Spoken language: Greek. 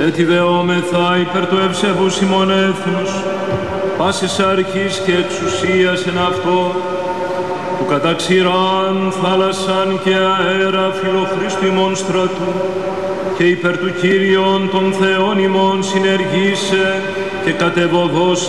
ετιδεόμεθα υπέρ του ευσεβούς ημών έθνους, πάσης αρχής και εξουσίας εν αυτό, που κατά ξηράν, θάλασσαν και αέρα φιλοχρίστου ημών στρατού, και υπέρ του Κύριον των Θεών ημών συνεργήσε και κατεβοδός